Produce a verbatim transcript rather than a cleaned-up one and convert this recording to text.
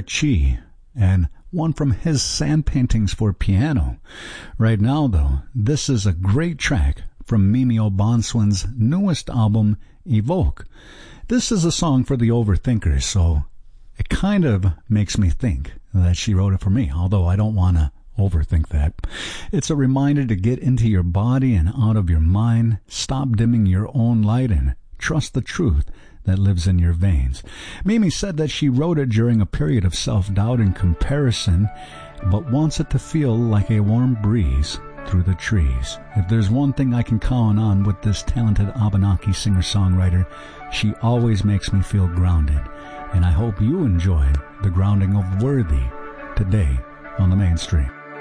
Chi, and one from his sand paintings for piano. Right now, though, this is a great track from Mimi O'Bonswin's newest album, Evoke. This is a song for the overthinkers, so it kind of makes me think that she wrote it for me, although I don't want to overthink that. It's a reminder to get into your body and out of your mind, stop dimming your own light, and trust the truth that lives in your veins. Mimi said that she wrote it during a period of self-doubt and comparison, but wants it to feel like a warm breeze through the trees. If there's one thing I can count on with this talented Abenaki singer-songwriter, she always makes me feel grounded. And I hope you enjoy the grounding of Worthy today on the Mainstream.